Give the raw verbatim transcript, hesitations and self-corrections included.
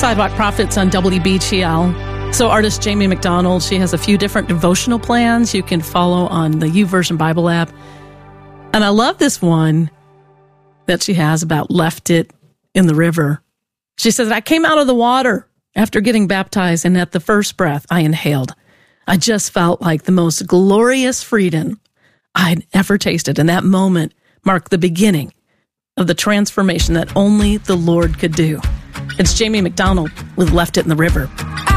Sidewalk Prophets on W B T L. So artist Jamie McDonald, she has a few different devotional plans you can follow on the YouVersion Bible app. And I love this one that she has about left it in the river. She says, I came out of the water after getting baptized, and at the first breath I inhaled, I just felt like the most glorious freedom I'd ever tasted. And that moment marked the beginning of the transformation that only the Lord could do. It's Jamie McDonald with Left It in the River.